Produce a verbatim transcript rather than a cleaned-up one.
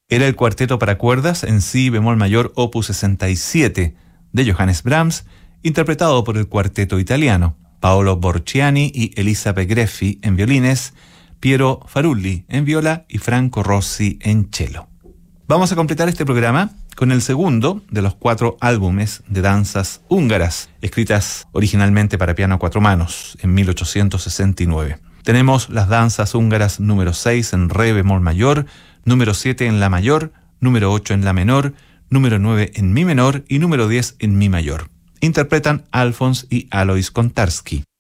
Era el cuarteto para cuerdas en si bemol mayor opus sesenta y siete de Johannes Brahms, interpretado por el cuarteto italiano, Paolo Borciani y Elisabeth Greffi en violines, Piero Farulli en viola y Franco Rossi en cello. Vamos a completar este programa con el segundo de los cuatro álbumes de danzas húngaras, escritas originalmente para piano a cuatro manos en mil ochocientos sesenta y nueve. Tenemos las danzas húngaras número seis en re bemol mayor, número siete en la mayor, número ocho en la menor, número nueve en mi menor y número diez en mi mayor. Interpretan Alfons y Alois Kontarski.